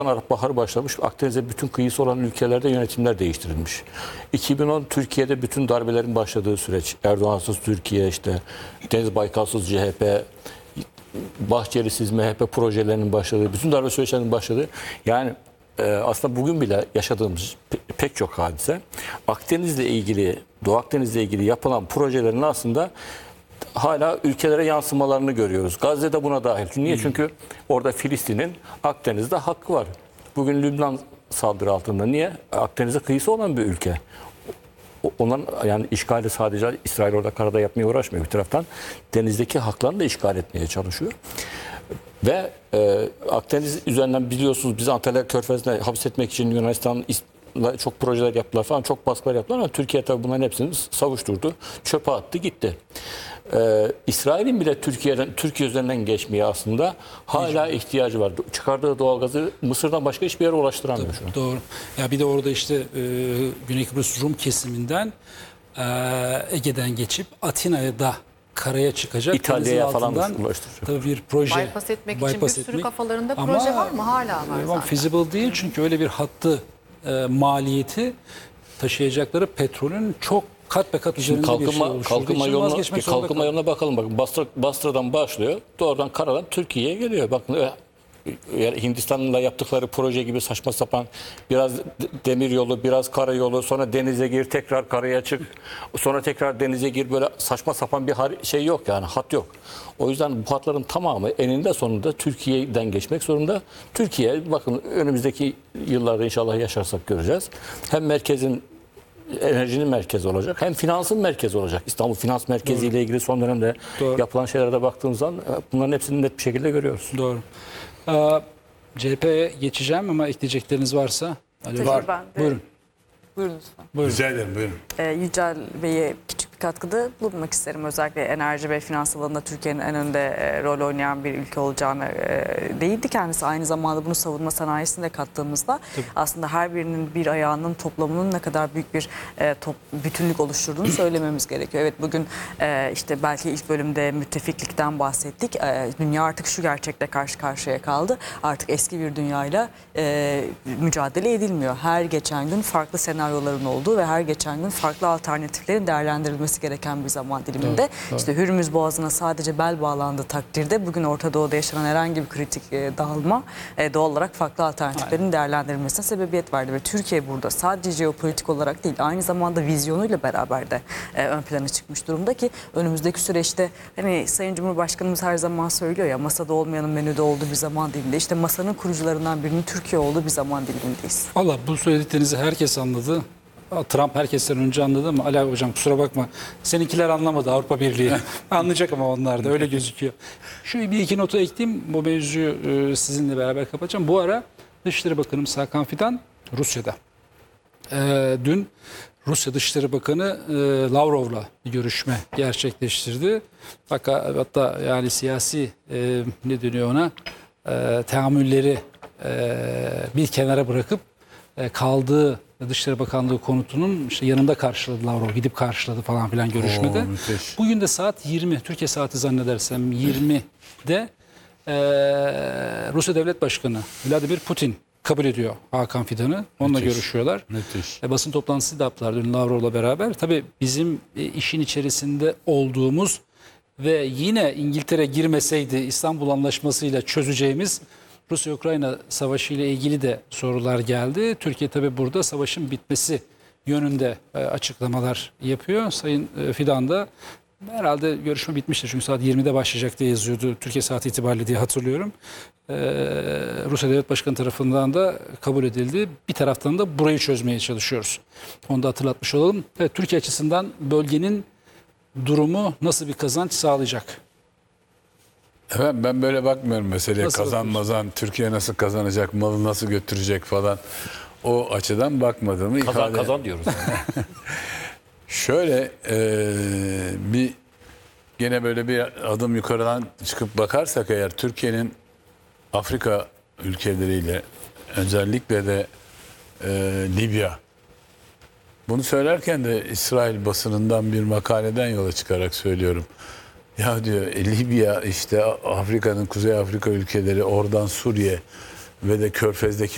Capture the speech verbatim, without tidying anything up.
Arap Baharı başlamış. Akdeniz'e bütün kıyısı olan ülkelerde yönetimler değiştirilmiş. iki bin on Türkiye'de bütün darbelerin başladığı süreç. Erdoğansız Türkiye, işte Deniz Baykalsız C H P, Bahçelisiz M H P projelerinin başladığı, bütün darbe süreçlerinin başladığı. Yani e, aslında bugün bile yaşadığımız pe pek çok hadise Akdeniz'le ilgili, Doğu Akdeniz'le ilgili yapılan projelerin aslında hala ülkelere yansımalarını görüyoruz. Gazze'de buna dahil. Niye? Hmm. Çünkü orada Filistin'in Akdeniz'de hakkı var. Bugün Lübnan saldırı altında. Niye? Akdeniz'e kıyısı olan bir ülke. Onların yani işgali sadece İsrail orada karada yapmaya uğraşmıyor. Bir taraftan denizdeki haklarını da işgal etmeye çalışıyor. Ve e, Akdeniz üzerinden biliyorsunuz biz Antalya Körfezi'ne hapsetmek için Yunanistan'la çok projeler yaptılar falan, çok baskılar yaptılar ama Türkiye tabii bunların hepsini savuşturdu. Çöpe attı gitti. Ee, İsrail'in bile Türkiye'den Türkiye üzerinden geçmeye aslında hala ihtiyacı var. Çıkardığı doğalgazı Mısır'dan başka hiçbir yere ulaştıramıyor Tabii, şu an. doğru. Ya bir de orada işte e, Güney Kıbrıs Rum kesiminden e, Ege'den geçip Atina'ya da karaya çıkacak. İtalya'ya falan altından ulaştıracak. tabii bir proje. Bypass etmek için bypass bir sürü etmek. kafalarında Ama, proje var mı? Hala var Ama zaten. feasible değil çünkü öyle bir hattı e, maliyeti taşıyacakları petrolün çok kat be kat üzerinde kalkınma, bir şey oluşturduğu kalkınma için yoluna, vazgeçmek bir zorunda kalkınma kaldı. yoluna bakalım. Bakın Basra, Basra'dan başlıyor. Doğrudan karadan Türkiye'ye geliyor. Bakın e, Hindistan'la yaptıkları proje gibi saçma sapan biraz demir yolu, biraz karayolu, sonra denize gir, tekrar karaya çık, sonra tekrar denize gir, böyle saçma sapan bir şey yok yani, hat yok. O yüzden bu hatların tamamı eninde sonunda Türkiye'den geçmek zorunda. Türkiye bakın önümüzdeki yıllarda inşallah yaşarsak göreceğiz. Hem merkezin enerjinin merkezi olacak, hem finansın merkezi olacak. İstanbul Finans Merkezi ile ilgili son dönemde Doğru. yapılan şeylere de baktığımız zaman bunların hepsini net bir şekilde görüyoruz. Doğru. Ee, C H P'ye geçeceğim ama ekleyecekleriniz varsa. Tabii var. ben de. Buyurun. Buyurun lütfen. Buyurun. Rica ederim, buyurun. Ee, Yücel Bey'e küçük bir katkıda bulunmak isterim. Özellikle enerji ve finans alanında Türkiye'nin en önde e, rol oynayan bir ülke olacağını e, değildi kendisi. Aynı zamanda bunu savunma sanayisine kattığımızda Tabii. aslında her birinin bir ayağının toplamının ne kadar büyük bir e, top, bütünlük oluşturduğunu söylememiz gerekiyor. Evet bugün e, işte belki ilk bölümde müttefiklikten bahsettik. E, dünya artık şu gerçekle karşı karşıya kaldı. Artık eski bir dünyayla e, mücadele edilmiyor. Her geçen gün farklı senaryoların olduğu ve her geçen gün farklı alternatiflerin değerlendirilmesi gereken bir zaman diliminde. Doğru, doğru. İşte Hürmüz Boğazı'na sadece bel bağlandığı takdirde bugün Orta Doğu'da yaşanan herhangi bir kritik e, dağılma e, doğal olarak farklı alternatiflerin Aynen. değerlendirilmesine sebebiyet verdi ve Türkiye burada sadece jeopolitik olarak değil aynı zamanda vizyonuyla beraber de e, ön plana çıkmış durumda ki önümüzdeki süreçte hani Sayın Cumhurbaşkanımız her zaman söylüyor ya masada olmayanın menüde olduğu bir zaman diliminde işte masanın kurucularından birinin Türkiye olduğu bir zaman dilimindeyiz. Valla bu söylediklerinizi herkes anladı. Trump herkesten önce anladı ama Ali Hocam kusura bakma seninkiler anlamadı Avrupa Birliği. Anlayacak ama onlar da öyle gözüküyor. Şu bir iki notu ekleyeyim bu mevzuyu sizinle beraber kapatacağım. Bu ara Dışişleri Bakanımız Hakan Fidan Rusya'da. Ee, dün Rusya Dışişleri Bakanı e, Lavrov'la bir görüşme gerçekleştirdi. Hatta, hatta yani siyasi e, ne deniyor ona e, teamülleri e, bir kenara bırakıp e, kaldığı Dışişleri Bakanlığı konutunun işte yanında karşıladı Lavrov, gidip karşıladı falan filan görüşmede. Oo, bugün de saat yirmi, Türkiye saati zannedersem yirmide e, Rusya Devlet Başkanı Vladimir Putin kabul ediyor Hakan Fidan'ı. Onunla müthiş, görüşüyorlar. Müthiş. E, basın toplantısı da yaptılar dün Lavrov'la beraber. Tabii bizim e, işin içerisinde olduğumuz ve yine İngiltere girmeseydi İstanbul Anlaşması'yla çözeceğimiz Rusya-Ukrayna savaşı ile ilgili de sorular geldi. Türkiye tabii burada savaşın bitmesi yönünde açıklamalar yapıyor. Sayın Fidan da herhalde görüşme bitmiştir. Çünkü saat yirmide başlayacak diye yazıyordu. Türkiye saati itibariyle diye hatırlıyorum. Ee, Rusya Devlet Başkanı tarafından da kabul edildi. Bir taraftan da burayı çözmeye çalışıyoruz. Onu da hatırlatmış olalım. Evet, Türkiye açısından bölgenin durumu nasıl bir kazanç sağlayacak? Evet, ben böyle bakmıyorum meseleye. Kazanmazan, Türkiye nasıl kazanacak, malı nasıl götürecek falan. O açıdan bakmadığımı kazan, ifade... Kazan diyoruz. Şöyle e, bir gene böyle bir adım yukarıdan çıkıp bakarsak eğer Türkiye'nin Afrika ülkeleriyle özellikle de e, Libya, bunu söylerken de İsrail basınından bir makaleden yola çıkarak söylüyorum. Ya diyor e, Libya işte Afrika'nın Kuzey Afrika ülkeleri oradan Suriye ve de Körfez'deki